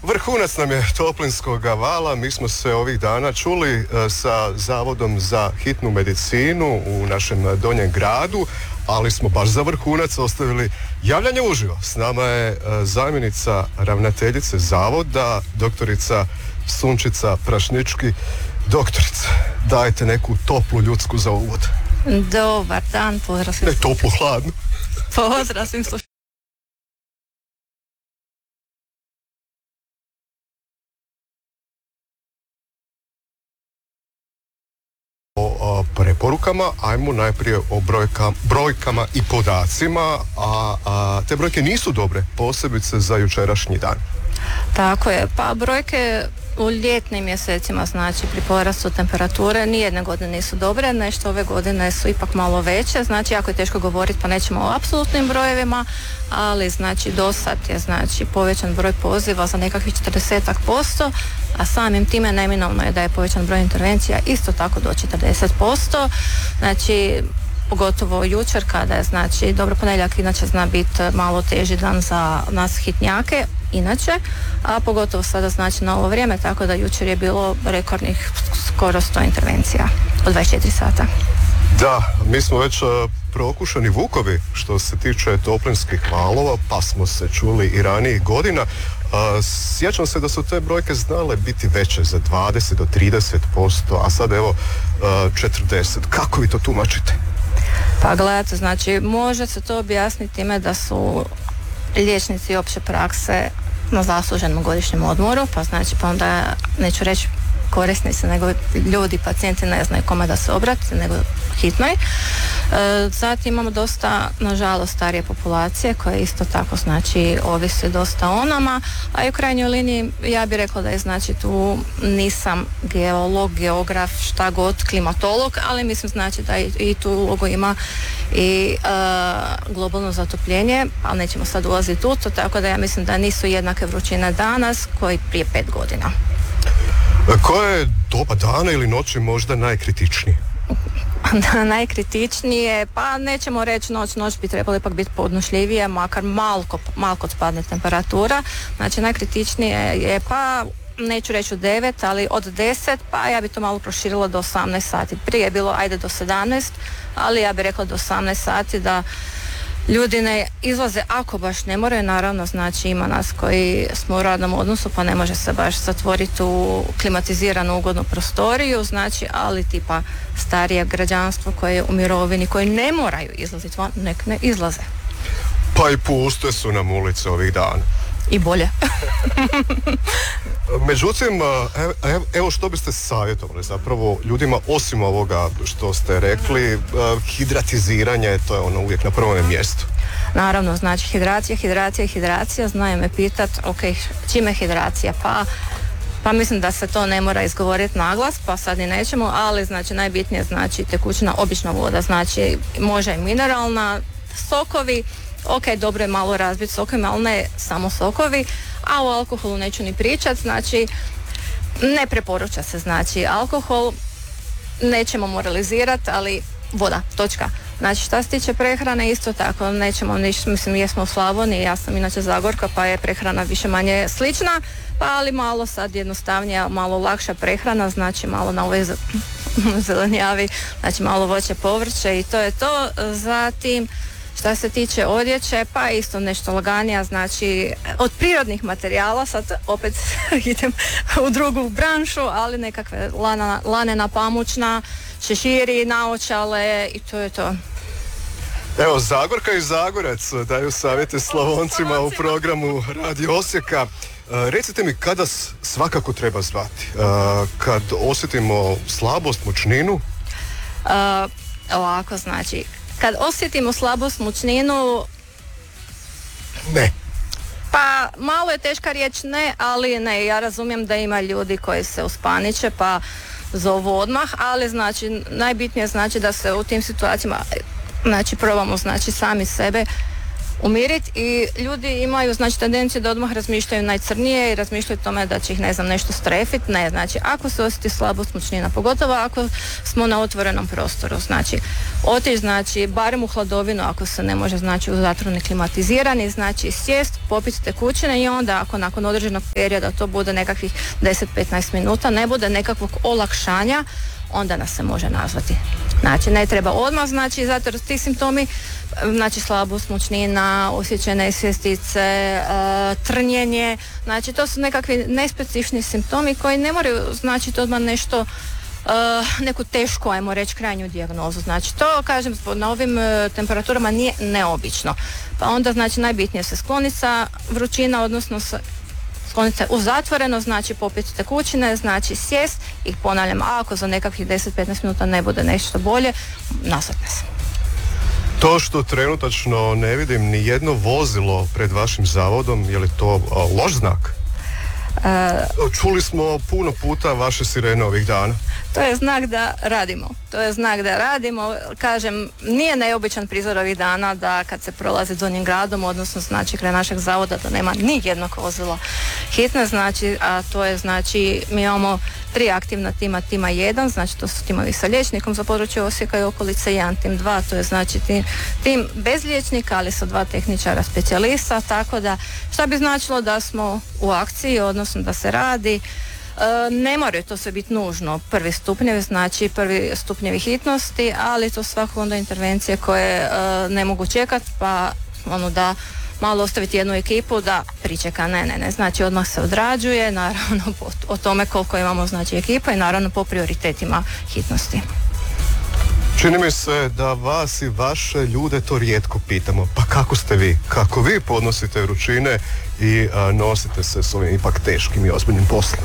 Vrhunac nam je toplinskog vala. Mi smo se ovih dana čuli sa Zavodom za hitnu medicinu u našem Donjem gradu, ali smo baš za vrhunac ostavili javljanje uživo. S nama je zamjenica ravnateljice Zavoda, doktorica Sunčica Prašnički. Doktorice, dajte neku toplu ljudsku za uvod. Dobar dan, pozdrav svim. Ne toplu, hladnu. Pozdrav svim slušateljima. O preporukama, ajmo najprije o brojkama i podacima, a te brojke nisu dobre, posebice za jučerašnji dan. Tako je, pa brojke u ljetnim mjesecima, znači pri porastu temperature, nijedne godine nisu dobre, nešto ove godine su ipak malo veće, znači jako je teško govoriti, pa nećemo o apsolutnim brojevima, ali znači do sad je znači povećan broj poziva za nekakvih 40%, a samim time neminovno je da je povećan broj intervencija isto tako do 40%, znači pogotovo jučer kada je znači dobro, ponedjeljak inače zna biti malo teži dan za nas hitnjake inače, a pogotovo sada znači na ovo vrijeme, tako da jučer je bilo rekordnih skoro 100 intervencija u 24 sata. Da, mi smo već prokušani vukovi što se tiče toplinskih valova, pa smo se čuli i ranijih godina. Sjećam se da su te brojke znale biti veće za 20 do 30%, a sad evo 40%. Kako vi to tumačite? Pa gledajte, znači može se to objasniti time da su liječnici opće prakse na zasluženom godišnjem odmoru, pa znači pa onda neću reći korisnici, nego ljudi, pacijenti ne znaju kome da se obrate, nego hitnoj. Zatim imamo dosta, nažalost, starije populacije koje isto tako znači ovisi dosta o nama, a i u krajnjoj liniji ja bih rekla da je znači tu nisam geolog, geograf, šta god, klimatolog, ali mislim znači da i tu ulogu ima i globalno zatopljenje, ali nećemo sad ulaziti u to, tako da ja mislim da nisu jednake vrućine danas koji prije 5 godina. Koje je doba dana ili noći možda najkritičnije? Najkritičnije, pa nećemo reći noć bi trebalo ipak biti podnošljivije, makar malko spadne temperatura. Znači najkritičnije je pa neću reći u 9, ali od 10, pa ja bi to malo proširila do 18 sati. Prije je bilo ajde do 17, ali ja bih rekla do 18 sati da ljudi ne izlaze ako baš ne moraju, naravno znači ima nas koji smo u radnom odnosu pa ne može se baš zatvoriti u klimatiziranu ugodnu prostoriju, znači ali tipa starije građanstvo koje je u mirovini, koji ne moraju izlaziti van, nek ne izlaze. Pa i puste su nam ulice ovih dana. I bolje. Međutim, evo što biste savjetovali zapravo ljudima osim ovoga što ste rekli, hidratiziranje, to je ono uvijek na prvom mjestu. Naravno, znači hidracija, znaju me pitat, ok, čime je hidracija? Pa mislim da se to ne mora izgovoriti naglas, pa sad i nećemo, ali znači najbitnije znači tekućina, obična voda, znači može i mineralna, sokovi, ok, dobro je malo razbiti sokovima, ali ne samo sokovi, a o alkoholu neću ni pričati, znači ne preporuča se znači alkohol, nećemo moralizirati, ali voda, točka. Znači šta se tiče prehrane isto tako, nećemo ništa, mislim jesmo u Slavoniji, ja sam inače Zagorka pa je prehrana više manje slična, pa ali malo sad jednostavnija, malo lakša prehrana, znači malo na ovoj zelenjavi, znači malo voće, povrće i to je to. Zatim šta se tiče odjeće, pa isto nešto laganija, znači od prirodnih materijala, sad opet idem u drugu branšu, ali nekakve lanena, pamučna, šeširi, naočale i to je to. Evo, Zagorka i Zagorac daju savjete Slavoncima u programu Radio Osijeka. Recite mi kada svakako treba zvati? Kad osjetimo slabost, mučninu? Ovako, znači kad osjetimo slabost, mučninu... Ne. Pa malo je teška riječ ne, ali ne, ja razumijem da ima ljudi koji se uspaniče pa zovu odmah, ali znači najbitnije znači da se u tim situacijama znači probamo znači sami sebe umiriti i ljudi imaju znači tendenciju da odmah razmišljaju najcrnije i razmišljaju o tome da će ih nešto strefiti. Ne, znači ako se osjeti slabost mučnina, pogotovo ako smo na otvorenom prostoru, znači otići znači barem u hladovinu ako se ne može znači u zatvoreni klimatizirani, znači sjest, popiti tekućine i onda ako nakon određenog perioda to bude nekakvih 10-15 minuta, ne bude nekakvog olakšanja, onda nas se može nazvati. Znači ne treba odmah, znači zato jer ti simptomi, znači slabost mučnina, osjećaj nesvjestice, trnjenje, znači to su nekakvi nespecifični simptomi koji ne moraju značiti odmah nešto, neku tešku, ajmo reći, krajnju dijagnozu. Znači to, kažem, na ovim temperaturama nije neobično. Pa onda znači najbitnije se sklonica vrućina, odnosno sklonite u zatvoreno, znači popiti tekućine, znači sjest i ponavljam, ako za nekakvih 10-15 minuta ne bude nešto bolje, nazvati se. To što trenutačno ne vidim ni jedno vozilo pred vašim zavodom, je li to loš znak? Čuli smo puno puta vaše sirene ovih dana. To je znak da radimo. Kažem, nije neobičan prizor ovih dana da kad se prolazi Donjim gradom, odnosno znači kraj našeg zavoda da nema ni jednog vozila hitne, znači, a to je znači mi imamo 3 aktivna tima 1, znači to su timovi sa liječnikom za područje Osijeka i okolice, 1 tim 2, to je znači tim bez liječnika, ali sa 2 tehničara specijalista, tako da šta bi značilo da smo u akciji, odnosno da se radi. Ne moraju to sve biti nužno prvi stupnjevi, znači prvi stupnjevi hitnosti, ali to svakako onda intervencije koje ne mogu čekati, pa da malo ostaviti jednu ekipu da pričeka, ne, znači odmah se odrađuje, naravno o tome koliko imamo znači ekipa i naravno po prioritetima hitnosti. Čini mi se da vas i vaše ljude to rijetko pitamo. Pa kako ste vi? Kako vi podnosite vrućine i nosite se s ovim ipak teškim i ozbiljnim poslom?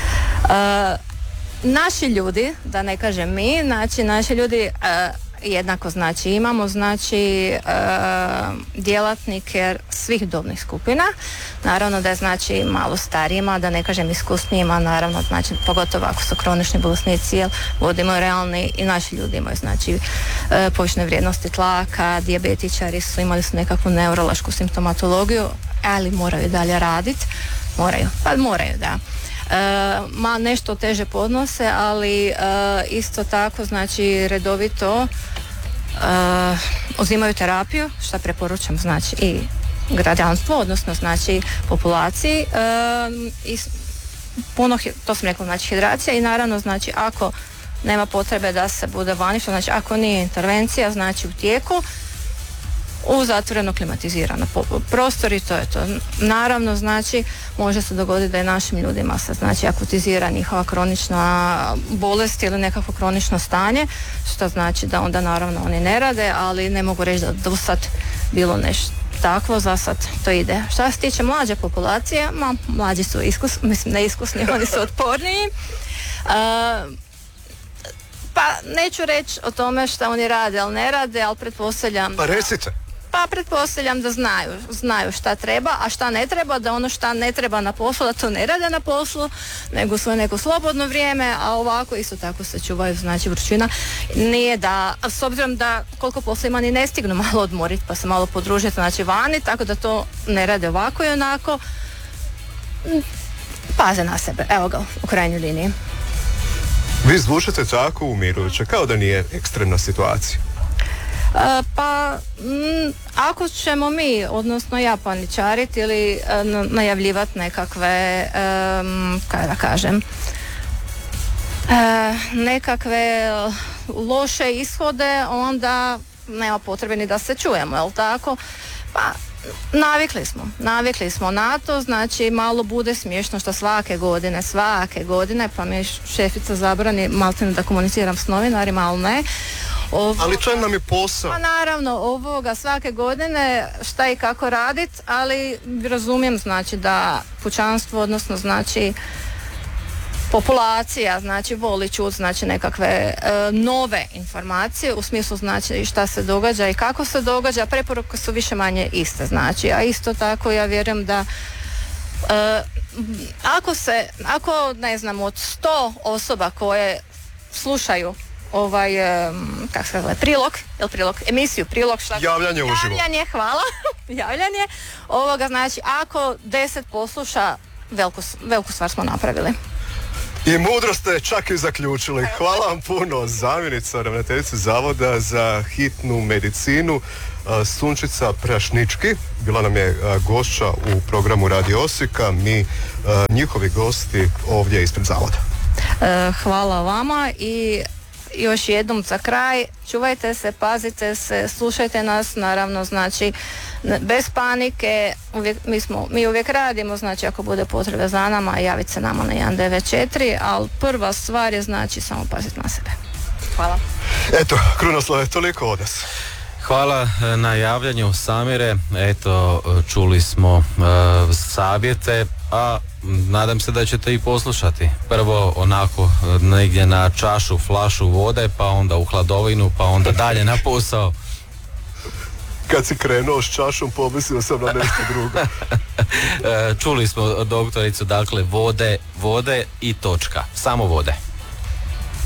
Naši ljudi, da ne kažem mi, znači naši ljudi jednako znači imamo znači djelatnike svih dobnih skupina, naravno da je znači malo starijima, da ne kažem iskusnijima, naravno znači pogotovo ako su kronični bolesnici, jer vodimo realni i naši ljudi imaju znači povišene vrijednosti tlaka, dijabetičari su imali su nekakvu neurološku simptomatologiju, ali moraju dalje raditi, moraju da. Nešto teže podnose, ali isto tako znači redovito uzimaju terapiju, što preporučam znači i građanstvu, odnosno znači populaciji, i puno, to sam rekla, znači hidracija i naravno znači ako nema potrebe da se bude vani, što znači ako nije intervencija znači u tijeku, u zatvoreno klimatizirano prostor i to je to. Naravno, znači, može se dogoditi da je našim ljudima se znači akutizira njihova kronična bolest ili nekakvo kronično stanje, što znači da onda naravno oni ne rade, ali ne mogu reći da do sad bilo nešto takvo, za sad to ide. Šta se tiče mlađe populacije, mlađi su neiskusni, oni su otporniji. Pa neću reći o tome šta oni rade, ali ne rade, ali pretpostavljam... Pa recite. Pa pretpostavljam da znaju šta treba, a šta ne treba, da ono šta ne treba na poslu, da to ne rade na poslu, nego svoje neko slobodno vrijeme, a ovako isto tako se čuvaju, znači vrućina. Nije da, s obzirom da koliko posla ima ni ne stignu malo odmoriti, pa se malo podružiti, znači vani, tako da to ne rade ovako i onako. Paze na sebe, evo ga, u krajnjoj liniji. Vi zvučete tako umirujuće, kao da nije ekstremna situacija. Pa ako ćemo mi, odnosno ja paničariti ili najavljivati nekakve kako da kažem nekakve loše ishode, onda nema potrebe ni da se čujemo, jel tako? Pa navikli smo na to, znači malo bude smiješno što svake godine, pa mi šefica zabrani maltene da komuniciram s novinarima, ali ne. Ali to nam je posao. Pa naravno, ovoga svake godine šta i kako radit, ali razumijem znači da pučanstvo, odnosno znači populacija znači voli čuti znači nekakve nove informacije u smislu znači šta se događa i kako se događa, preporuke su više manje iste znači, a isto tako ja vjerujem da ako ne znam od 100 osoba koje slušaju kako se zove, emisiju Prilog. Javljanje uživo. Javljanje, hvala. Javljanje. Znači, ako 10 posluša, veliku stvar smo napravili. I mudro ste čak i zaključili. Hvala vam puno, zamjenica ravnateljice Zavoda za hitnu medicinu Sunčica Prašnički. Bila nam je gošća u programu Radio Osijeka, mi njihovi gosti ovdje ispred Zavoda. Hvala vama i još jednom za kraj, čuvajte se, pazite se, slušajte nas, naravno, znači bez panike, mi uvijek radimo, znači ako bude potrebe za nama, javite se nama na 194, ali prva stvar je znači samo paziti na sebe. Hvala. Eto, Krunoslave, toliko od nas. Hvala na javljanju, Samire. Eto, čuli smo savjete, a nadam se da ćete i poslušati. Prvo onako negdje na čašu, flašu vode, pa onda u hladovinu, pa onda dalje na posao. Kad si krenuo s čašom, pomislio sam na nešto drugo. Čuli smo doktoricu, dakle vode i točka, samo vode.